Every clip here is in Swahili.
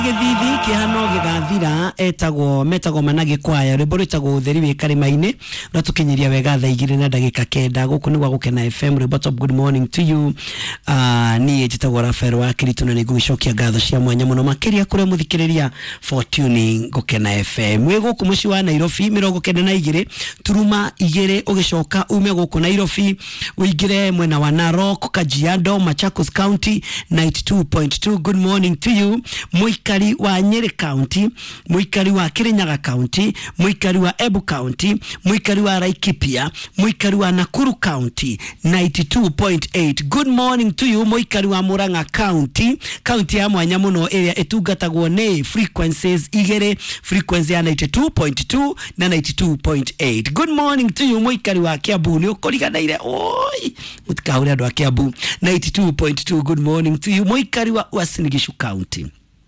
githithi kihano gigathira metagwo manage kwaya rwimbo rwitagwo utheri wi karima-ini ratukinyiria wega thaa 2 na ndagika 9 guku ni gwa gukena FM rwimbo top good morning to you. Ni njitagwo Rafael wa Kiritu na nigucokia ngatho cia mwanya muno makiria kure muthikiriria for tuning gukena FM wi guku muci wa Nairobi 92 turuma 2 ugicoka ume guku Nairobi uingire mwena wa Narok, Kajiado, Machakos County 92.2. Good morning to you. Muikari wa Nyeri County, muikari wa Kirinyaga County, muikari wa Embu County, muikari wa Laikipia, muikari wa Nakuru County 92.8. Good morning to you. Muikari wa Murang'a County, county ya mwanya muno area etungatagwo ni frequencies igere, frequency ya 92.2 na 92.8. Good morning to you. Muikari wa Kiambu ni ukoriganire oi mutikahuri andu a Kiambu 92.2. Good morning to you. Muikari wa Uasin Gishu County,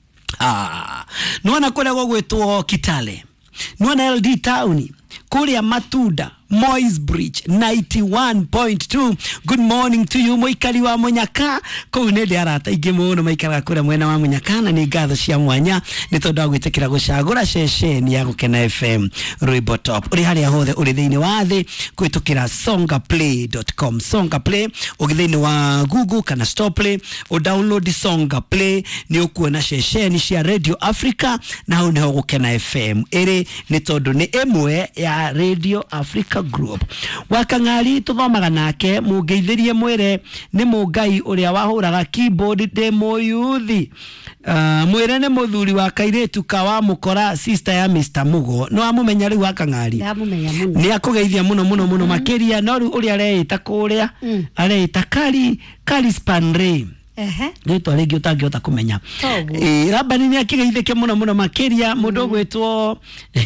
nuona kule gwetwo Kitale, nuona LD Town, kuria Matunda, Moy's Bridge 91.2. Good morning to you. Muikari wa Munyaka ko nende arata ingi muno maikara kura mwena wa Munyaka na ni ngatho cia mwanya ni tondu gwitikira gucagura ceceni ya gukena FM Rwimbo Top. Uri haria hothe uri thiini wa thi kwitukira songaplay.com. Songa Play ugithiini wa Google kana Store Play o download Songa Play ni ukuona ceceni cia Radio Africa na hau niho gukena FM iri ni tondu ni emwe ya Radio Africa Group. Wakang'ari tuthomaga nake mungeithirie mwire ni mungai uria wahuraga keyboard demo yuthi mwire ni muthuri wa Kairetu kawa mukora sister ya Mr. Mugo no amumenya riu Wakang'ari ndamumenya muno ni akugeithia muno makiria no riu uria areita kuria areita kali spanre Nito alegi utangihota kumenya. Rabani ni akigeithike muno makiria mundu gwetwo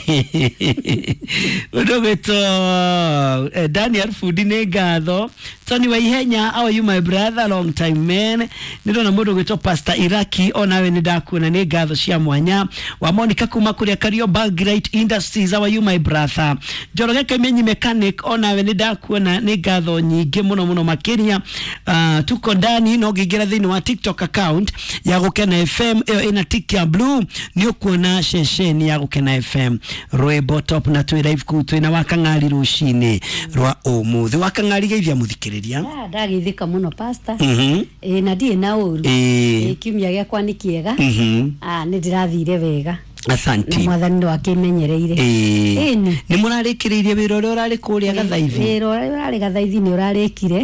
Daniel Fudi ni ngatho. Tony Waihenya, how are you my brother? Long time man. Nirona mundu gwetwo Pastor Iraki onawe ni ndakuona ni ngatho cia mwanya. Wa Monica kuma kuria Kariobangi Great Industries, how are you my brother? Joroge Kemenyi Mechanic onawe ni ndakuona ni ngatho nyingi muno makiria. Tuko ndani no gigira wa TikTok account ya Gukena FM ina tick ya blue ni ukuona shesheni ya Gukena FM Rwimbo Top na twi live kutu na Wakang'ari rushine rwa umuthi. Wakang'ari geithia muthikiriria ndagithika muno pastor na die na uru kimya gyakwa ni kiega ni ndirathire wega. Asante. Mwathani wakimenyereire. Ni murarikiririe wira uria urari kuria gathaithi. Wira uria urari gathaithi ni urarikire.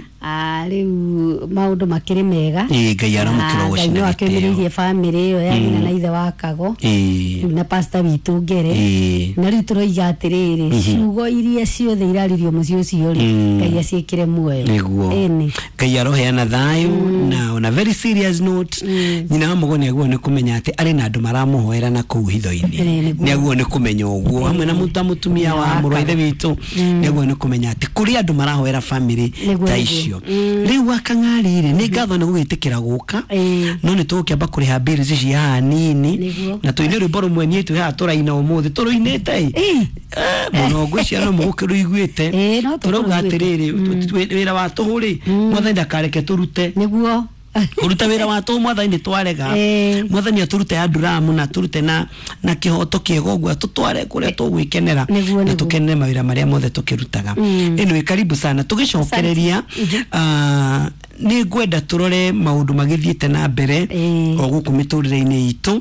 Riu maundu makiri mega. Ngai aramukira gocina. Ngai wakimiririe family yo ya nyina na ithe wa Kago. Na pastor witu Ngere. Na riu turoiga atiriri ciugo iria ciothe iraririo muci ucio ri Ngai aciikire muoyo. Ngai aroheana thayu na on a very serious note nyina Mugoni aguo ni kumenya ati ari na andu maramuhoera na kuu hitho-ini ni aguo ni kumenya uguo hamwe na mutumia wa murwaithe witu ni aguo ni kumenya ati kuri andu marahoera family ta icio. Riu Wakang'ari ri ni ngatho ni gwitikira guka no ni tukiamba kuriha bills cia nini na tuine rwimbo rumwe ni tu ha turaina umuthi turuinete muno ngwicia no mugukiru igwite turuga atiriri wira wa tuhuri mwathani ndakareke turute niguo uruta wira wa tu mwathani twarega mwathani aturute aduramu na turute na kihoto kiego gwa tutware kuria tugwikenera na tukenere mawira maria mothe tukirutaga. Anyway, karibu sana tugicokereria ni gwenda turore maundu magithiete na mbere o guku miturire-ini itu.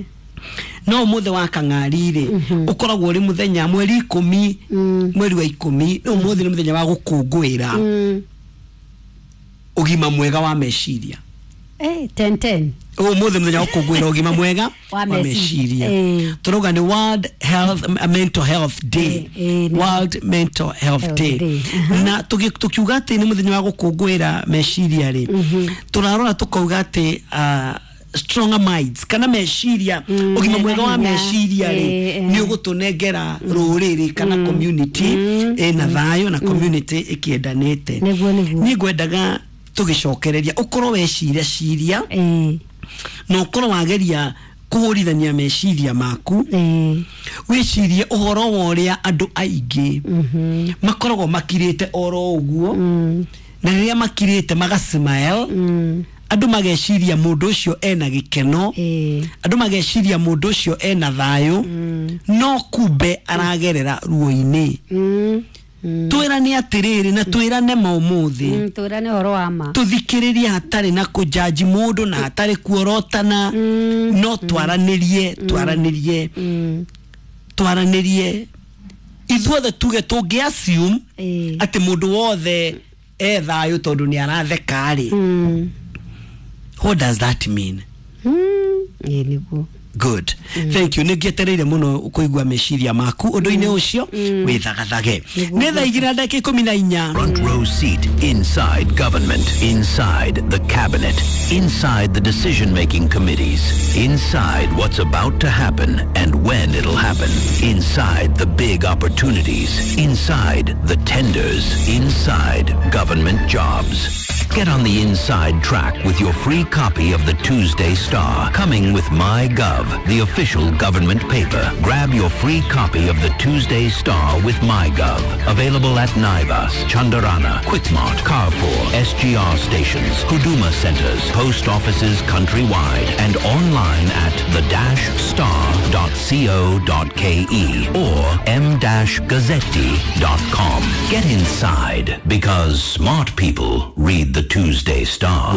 No muthe wa Wakang'ari ri ukoragwo uri muthenya mweri 10 mweri wa 10 no muthe ni muthenya wa gukungwira ugima mwega wa meciria 10 muthe muthenya wa gukungwira ugima mwega wa meciria turuga ni World Mental Health Day. World Mental Health Day na tukiuga ati ni muthenya wa gukungwira meciria ri turarora tukauga ati stronger minds kana meciria ugima mwega wa meciria ri ni ugutunengera ruriri kana community na thayo na community ikiendanite. Ni gwendaga tugicokereria ukorwo weciria no ukorwo wageria kuhurithania meciria maku wicirie uhoro wa uria andu aingi makoragwo makirite oro uguo na riria makirite magasmile andu mageciria mundu ucio ena gikeno andu mageciria mundu ucio ena thayo no kumbe aragerera ruo-ini twirane atiriri na twirane maumuthi twirane horo wa ma tuthikiriria hatari na kujaji mundu na hatari kuorotana no twaranirie ithuothe tuge tungi assume ati mundu wothe thayo tondu ni aratheka ri what does that mean niguo good thank you nigietereire muno kuigua meciria maku undu-ini ucio withagathage ne tha igira ndake 14 front row seat inside government, inside the cabinet, inside the decision-making committees, inside what's about to happen and when it'll happen, inside the big opportunities, inside the tenders, inside government jobs. Get on the inside track with your free copy of the Tuesday Star, coming with MyGov, the official government paper. Grab your free copy of the Tuesday Star with MyGov. Available at Naivas, Chandarana, Quickmart, Carrefour, SGR stations, Huduma centers, post offices countrywide, and online at the-star.co.ke or m-gazzetti.com. Get inside, because smart people read the Tuesday Star.